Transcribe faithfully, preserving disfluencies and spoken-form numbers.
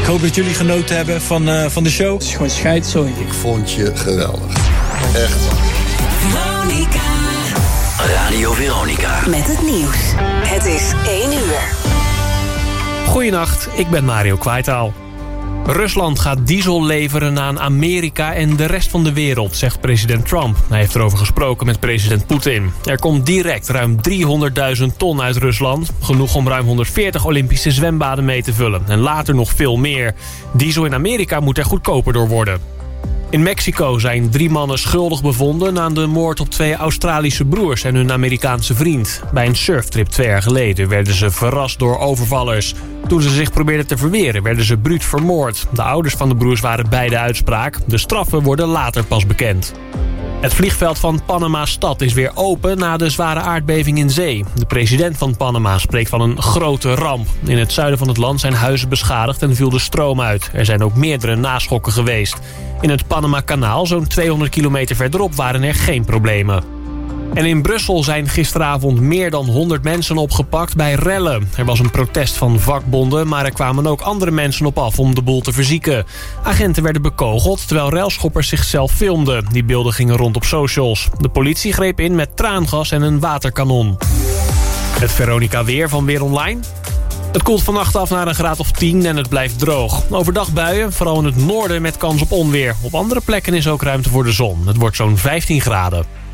hoop dat jullie genoten hebben van, uh, van de show. Het is gewoon scheidzooi. Ik vond je geweldig. Echt. Veronica. Radio Veronica. Met het nieuws. Het is één uur. Goedenacht, ik ben Mario Kwaitaal. Rusland gaat diesel leveren aan Amerika en de rest van de wereld, zegt president Trump. Hij heeft erover gesproken met president Poetin. Er komt direct ruim driehonderdduizend ton uit Rusland. Genoeg om ruim honderdveertig Olympische zwembaden mee te vullen. En later nog veel meer. Diesel in Amerika moet er goedkoper door worden. In Mexico zijn drie mannen schuldig bevonden aan de moord op twee Australische broers en hun Amerikaanse vriend. Bij een surftrip twee jaar geleden werden ze verrast door overvallers. Toen ze zich probeerden te verweren werden ze bruut vermoord. De ouders van de broers waren bij de uitspraak. De straffen worden later pas bekend. Het vliegveld van Panama-stad is weer open na de zware aardbeving in zee. De president van Panama spreekt van een grote ramp. In het zuiden van het land zijn huizen beschadigd en viel de stroom uit. Er zijn ook meerdere naschokken geweest. In het Panama-kanaal, zo'n tweehonderd kilometer verderop, waren er geen problemen. En in Brussel zijn gisteravond meer dan honderd mensen opgepakt bij rellen. Er was een protest van vakbonden, maar er kwamen ook andere mensen op af om de boel te verzieken. Agenten werden bekogeld, terwijl railschoppers zichzelf filmden. Die beelden gingen rond op socials. De politie greep in met traangas en een waterkanon. Het Veronica weer van Weer Online. Het koelt vannacht af naar een graad of tien en het blijft droog. Overdag buien, vooral in het noorden met kans op onweer. Op andere plekken is ook ruimte voor de zon. Het wordt zo'n vijftien graden.